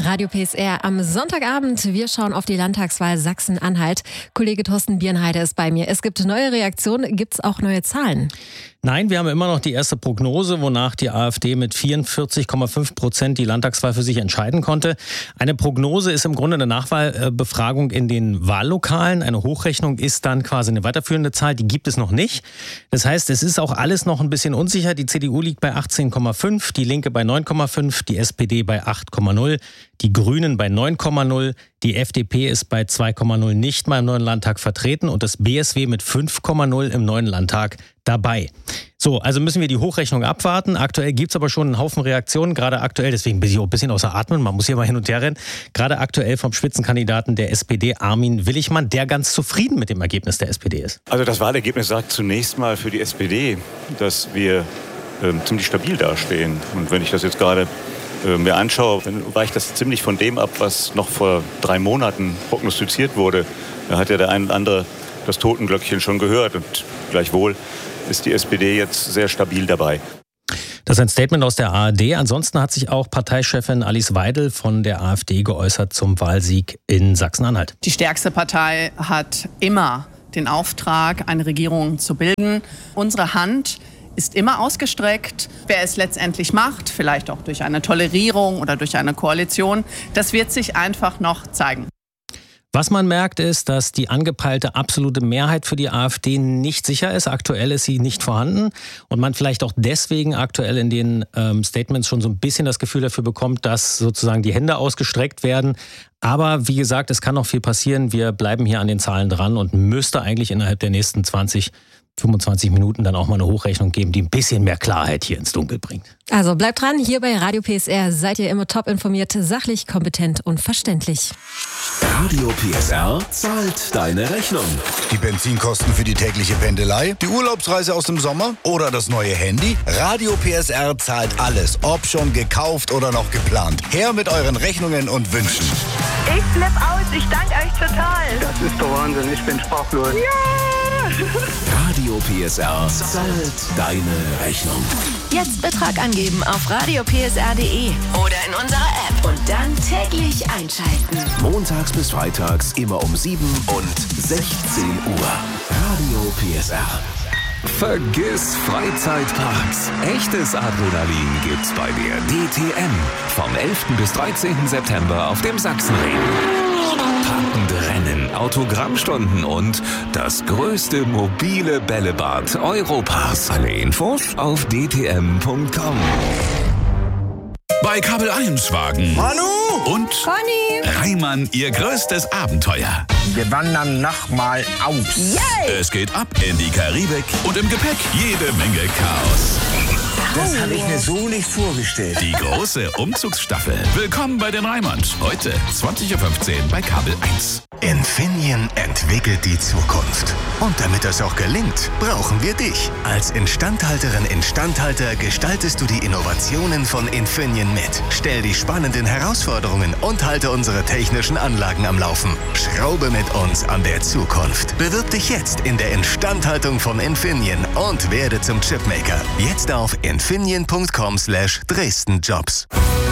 Radio PSR am Sonntagabend. Wir schauen auf die Landtagswahl Sachsen-Anhalt. Kollege Thorsten Birnheide ist bei mir. Es gibt neue Reaktionen. Gibt es auch neue Zahlen? Nein, wir haben immer noch die erste Prognose, wonach die AfD mit 44,5% die Landtagswahl für sich entscheiden konnte. Eine Prognose ist im Grunde eine Nachwahlbefragung in den Wahllokalen. Eine Hochrechnung ist dann quasi eine weiterführende Zahl, die gibt es noch nicht. Das heißt, es ist auch alles noch ein bisschen unsicher. Die CDU liegt bei 18,5, die Linke bei 9,5, die SPD bei 8,0, die Grünen bei 9,0, die FDP ist bei 2,0 nicht mal im neuen Landtag vertreten und das BSW mit 5,0 im neuen Landtag dabei. So, also müssen wir die Hochrechnung abwarten. Aktuell gibt's aber schon einen Haufen Reaktionen, gerade aktuell, deswegen bin ich auch ein bisschen außer Atmen, man muss hier mal hin und her rennen, gerade aktuell vom Spitzenkandidaten der SPD, Armin Willigmann, der ganz zufrieden mit dem Ergebnis der SPD ist. Also das Wahlergebnis sagt zunächst mal für die SPD, dass wir ziemlich stabil dastehen. Und wenn ich das jetzt gerade mir anschaue, dann weicht das ziemlich von dem ab, was noch vor 3 Monaten prognostiziert wurde. Da hat ja der ein oder andere das Totenglöckchen schon gehört und gleichwohl ist die SPD jetzt sehr stabil dabei. Das ist ein Statement aus der ARD. Ansonsten hat sich auch Parteichefin Alice Weidel von der AfD geäußert zum Wahlsieg in Sachsen-Anhalt. Die stärkste Partei hat immer den Auftrag, eine Regierung zu bilden. Unsere Hand ist immer ausgestreckt. Wer es letztendlich macht, vielleicht auch durch eine Tolerierung oder durch eine Koalition, das wird sich einfach noch zeigen. Was man merkt, ist, dass die angepeilte absolute Mehrheit für die AfD nicht sicher ist. Aktuell ist sie nicht vorhanden und man vielleicht auch deswegen aktuell in den Statements schon so ein bisschen das Gefühl dafür bekommt, dass sozusagen die Hände ausgestreckt werden. Aber wie gesagt, es kann noch viel passieren. Wir bleiben hier an den Zahlen dran und müsste eigentlich innerhalb der nächsten 25 Minuten dann auch mal eine Hochrechnung geben, die ein bisschen mehr Klarheit hier ins Dunkel bringt. Also bleibt dran, hier bei Radio PSR seid ihr immer top informiert, sachlich, kompetent und verständlich. Radio PSR zahlt deine Rechnung. Die Benzinkosten für die tägliche Pendelei, die Urlaubsreise aus dem Sommer oder das neue Handy? Radio PSR zahlt alles, ob schon gekauft oder noch geplant. Her mit euren Rechnungen und Wünschen. Ich flipp aus, ich danke euch total. Das ist doch Wahnsinn, ich bin sprachlos. Ja! Radio PSR zahlt deine Rechnung. Jetzt Betrag angeben auf radiopsr.de oder in unserer App und dann täglich einschalten. Montags bis freitags immer um 7 und 16 Uhr. Radio PSR. Vergiss Freizeitparks. Echtes Adrenalin gibt's bei der DTM. Vom 11. bis 13. September auf dem Sachsenring. Packende Rennen, Autogrammstunden und das größte mobile Bällebad Europas. Alle Infos auf dtm.com. Bei Kabel 1 wagen Manu und Conny Reimann ihr größtes Abenteuer. Wir wandern nochmal aus. Yay! Es geht ab in die Karibik und im Gepäck jede Menge Chaos. Das habe ich mir so nicht vorgestellt. Die große Umzugsstaffel. Willkommen bei den Reimanns. Heute 20.15 Uhr bei Kabel 1. Infineon entwickelt die Zukunft. Und damit das auch gelingt, brauchen wir dich. Als Instandhalterin, Instandhalter gestaltest du die Innovationen von Infineon mit. Stell die spannenden Herausforderungen und halte unsere technischen Anlagen am Laufen. Schraube mit uns an der Zukunft. Bewirb dich jetzt in der Instandhaltung von Infineon und werde zum Chipmaker. Jetzt auf infineon.com/DresdenJobs.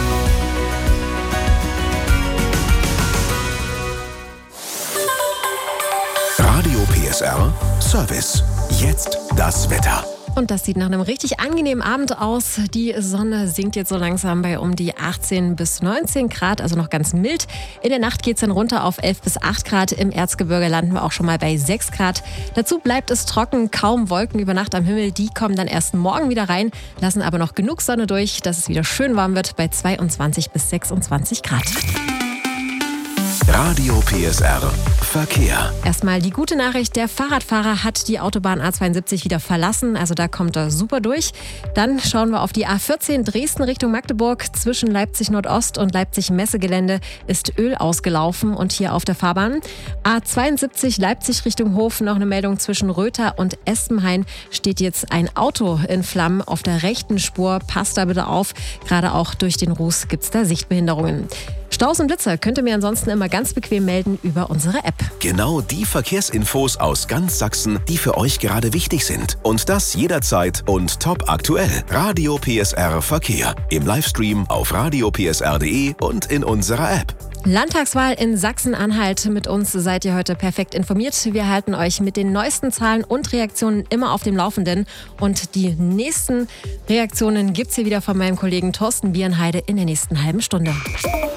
Radio PSR Service. Jetzt das Wetter. Und das sieht nach einem richtig angenehmen Abend aus. Die Sonne sinkt jetzt so langsam bei um die 18 bis 19 Grad, also noch ganz mild. In der Nacht geht es dann runter auf 11 bis 8 Grad. Im Erzgebirge landen wir auch schon mal bei 6 Grad. Dazu bleibt es trocken, kaum Wolken über Nacht am Himmel. Die kommen dann erst morgen wieder rein, lassen aber noch genug Sonne durch, dass es wieder schön warm wird bei 22 bis 26 Grad. Radio PSR Verkehr. Erstmal die gute Nachricht, der Fahrradfahrer hat die Autobahn A72 wieder verlassen, also da kommt er super durch. Dann schauen wir auf die A14 Dresden Richtung Magdeburg. Zwischen Leipzig Nordost und Leipzig Messegelände ist Öl ausgelaufen und hier auf der Fahrbahn. A72 Leipzig Richtung Hof, noch eine Meldung zwischen Röther und Espenhain steht jetzt ein Auto in Flammen auf der rechten Spur. Passt da bitte auf, gerade auch durch den Ruß gibt es da Sichtbehinderungen. Staus und Blitzer könnt ihr mir ansonsten immer ganz bequem melden über unsere App. Genau die Verkehrsinfos aus ganz Sachsen, die für euch gerade wichtig sind. Und das jederzeit und top aktuell. Radio PSR Verkehr. Im Livestream auf radiopsr.de und in unserer App. Landtagswahl in Sachsen-Anhalt. Mit uns seid ihr heute perfekt informiert. Wir halten euch mit den neuesten Zahlen und Reaktionen immer auf dem Laufenden. Und die nächsten Reaktionen gibt's hier wieder von meinem Kollegen Thorsten Bierenheide in der nächsten halben Stunde.